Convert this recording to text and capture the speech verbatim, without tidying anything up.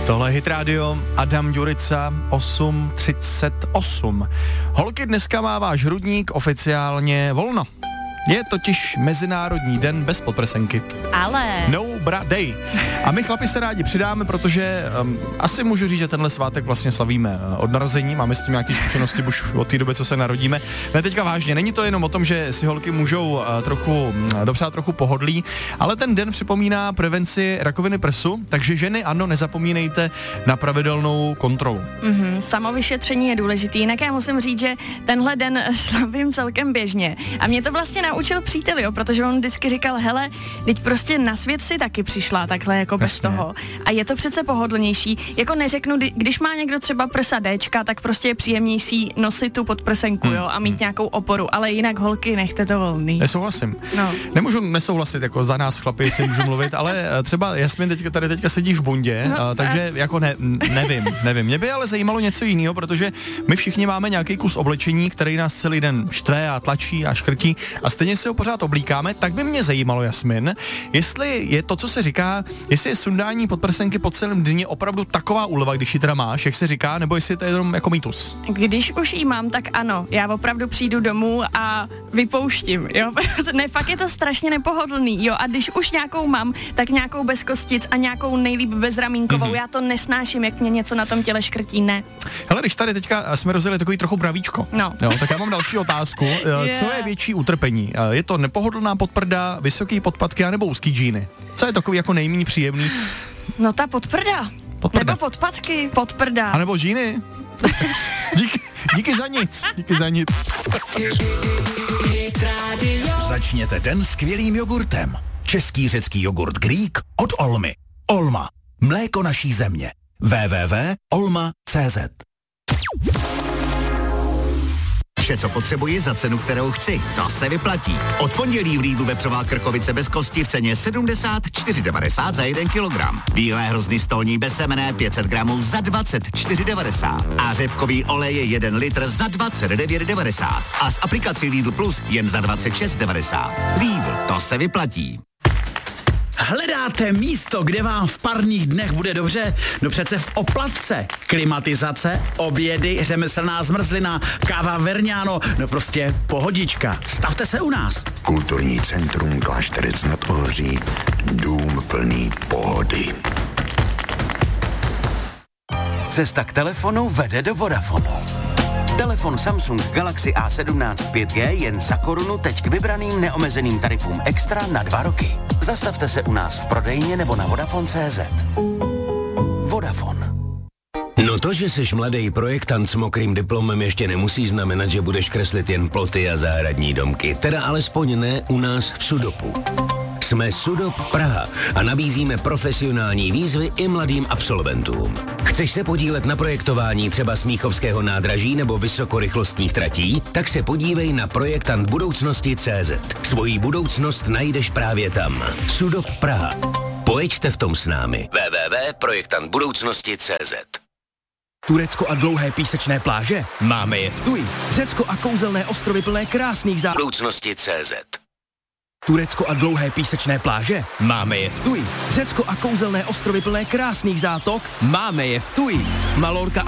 Tohle je Hit Radio, Adam Ďurica, osm třicet osm. Holky, dneska má váš hrudník oficiálně volno. Je totiž Mezinárodní den bez podprsenky. Ale... No bra day. A my chlapi se rádi přidáme, protože um, asi můžu říct, že tenhle svátek vlastně slavíme od narození. Máme s tím nějaké zkušenosti už od té doby, co se narodíme. Ne, teďka vážně, není to jenom o tom, že si holky můžou uh, trochu dopřát trochu pohodlí, ale ten den připomíná prevenci rakoviny prsu, takže ženy, ano, nezapomínejte na pravidelnou kontrolu. Mm-hmm, samovyšetření je důležitý, jinak já musím říct, že tenhle den slavím celkem běžně. A mě to vlastně naučil přítel, jo, protože on vždycky říkal, hele, teď prostě na svět si taky přišla takhle jako bez Jasně. toho. A je to přece pohodlnější. Jako neřeknu, když má někdo třeba prsa Dčka, tak prostě je příjemnější nosit tu podprsenku, hmm. jo, a mít hmm. nějakou oporu, ale jinak holky, nechte to volný. Nesouhlasím. No. Nemůžu nesouhlasit, jako za nás chlapi si můžu mluvit, ale třeba Jasmin teďka tady teďka sedí v bundě, no, a, takže a... jako ne, nevím, nevím. Mě by ale zajímalo něco jiného, protože my všichni máme nějaký kus oblečení, který nás celý den štve a tlačí a škrtí a stejně se ho pořád oblíkáme, tak by mě zajímalo, Jasmin, jestli je to, co se říká, jestli je sundání podprsenky po celém dni opravdu taková úleva, když ji teda máš, jak se říká, nebo jestli to je jenom jako mýtus. Když už jí mám, tak ano, já opravdu přijdu domů a vypouštím, jo, ne, fakt je to strašně nepohodlný, jo, a když už nějakou mám, tak nějakou bez kostic a nějakou nejlíp bezramínkovou, mm-hmm. já to nesnáším, jak mě něco na tom těle škrtí, ne. Hele, když tady teďka jsme rozjeli takový trochu bravíčko, no. jo, tak já mám další otázku, yeah. Co je větší utrpení? Je to nepohodlná podprda, vysoký podpatky, anebo úzký džíny? Co je takový jako nejméně příjemný? No ta podprda. Podprda. Nebo podpatky, podprda. A nebo džíny? díky, díky za nic, díky za nic. Začněte den skvělým jogurtem. Český řecký jogurt Greek od Olmy. Olma. Mléko naší země. w w w tečka olma tečka c z. Vše, co potřebuji za cenu, kterou chci. To se vyplatí. Od pondělí v Lidlu vepřová krkovice bez kosti v ceně sedmdesát čtyři devadesát za jeden kilogram. Bílé hrozny stolní bez semene pět set gramů za dvacet čtyři devadesát. A řepkový olej je jeden litr za dvacet devět devadesát. A s aplikací Lidl Plus jen za dvacet šest devadesát. Lidl, to se vyplatí. Hledáte místo, kde vám v parních dnech bude dobře? No přece v Oplatce. Klimatizace, obědy, řemeslná zmrzlina, káva Verňáno, no prostě pohodička. Stavte se u nás. Kulturní centrum Klášterec nad Ohří. Dům plný pohody. Cesta k telefonu vede do Vodafonu. Telefon Samsung Galaxy A sedmnáct pět G jen za korunu teď k vybraným neomezeným tarifům extra na dva roky. Zastavte se u nás v prodejně nebo na Vodafone tečka cé zet. Vodafone. No to, že jsi mladý projektant s mokrým diplomem, ještě nemusí znamenat, že budeš kreslit jen ploty a zahradní domky. Teda alespoň ne u nás v Sudopu. Jsme Sudop Praha a nabízíme profesionální výzvy i mladým absolventům. Chceš se podílet na projektování třeba Smíchovského nádraží nebo vysokorychlostních tratí? Tak se podívej na projektant budoucnosti tečka cé zet. Svojí budoucnost najdeš právě tam. Sudop Praha. Pojeďte v tom s námi. w w w tečka projektant budoucnosti tečka cé zet. Turecko a dlouhé písečné pláže? Máme je v Tuji. Řecko a kouzelné ostrovy plné krásných zá... Budoucnosti tečka cé zet. Turecko a dlouhé písečné pláže? Máme je v Tuji. Řecko a kouzelné ostrovy plné krásných zátok? Máme je v Tuji. Malorka